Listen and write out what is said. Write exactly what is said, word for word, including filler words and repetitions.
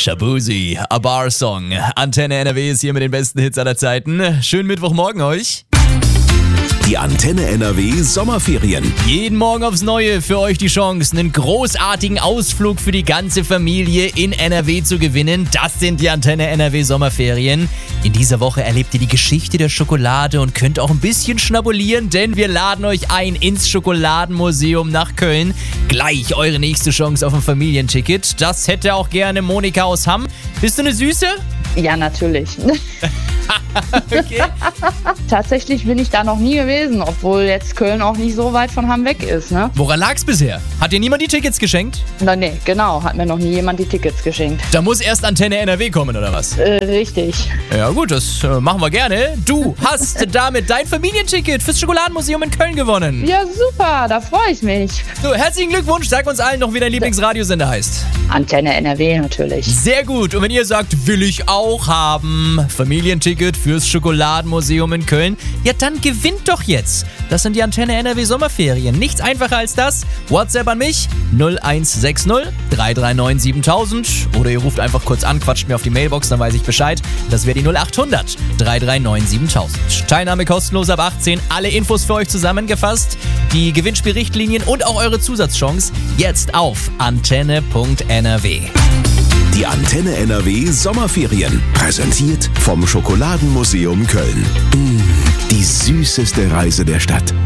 Shaboozey, A Bar Song. Antenne N R W ist hier mit den besten Hits aller Zeiten. Schönen Mittwochmorgen euch. Die Antenne N R W Sommerferien. Jeden Morgen aufs Neue für euch die Chance, einen großartigen Ausflug für die ganze Familie in N R W zu gewinnen. Das sind die Antenne N R W Sommerferien. In dieser Woche erlebt ihr die Geschichte der Schokolade und könnt auch ein bisschen schnabulieren, denn wir laden euch ein ins Schokoladenmuseum nach Köln. Gleich eure nächste Chance auf ein Familienticket. Das hätte auch gerne Monika aus Hamm. Bist du eine Süße? Ja, natürlich. Okay. Tatsächlich bin ich da noch nie gewesen, obwohl jetzt Köln auch nicht so weit von Hamm weg ist, ne? Woran lag's bisher? Hat dir niemand die Tickets geschenkt? Na, nee, genau, hat mir noch nie jemand die Tickets geschenkt. Da muss erst Antenne N R W kommen, oder was? Äh, richtig. Ja gut, das äh, machen wir gerne. Du hast damit dein Familienticket fürs Schokoladenmuseum in Köln gewonnen. Ja, super, da freue ich mich. So, herzlichen Glückwunsch. Sag uns allen noch, wie dein Lieblingsradiosender heißt. Antenne N R W natürlich. Sehr gut. Und wenn ihr sagt, will ich auch haben, Familienticket fürs Schokoladenmuseum in Köln, ja dann gewinnt doch jetzt. Das sind die Antenne N R W Sommerferien. Nichts einfacher als das. WhatsApp an mich null eins sechs null drei drei neun siebentausend oder ihr ruft einfach kurz an, quatscht mir auf die Mailbox, dann weiß ich Bescheid. Das wäre die null acht hundert drei drei neun siebentausend. Teilnahme kostenlos ab achtzehn. Alle Infos für euch zusammengefasst. Die Gewinnspielrichtlinien und auch eure Zusatzchance jetzt auf antenne punkt n r w. Die Antenne N R W Sommerferien. Präsentiert vom Schokoladenmuseum Köln. Mmh, die süßeste Reise der Stadt.